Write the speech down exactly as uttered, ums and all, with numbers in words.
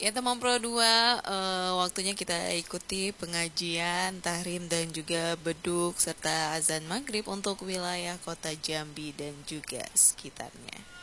Ya teman Pro dua, eh, waktunya kita ikuti pengajian, tahrim dan juga beduk serta azan maghrib untuk wilayah kota Jambi dan juga sekitarnya.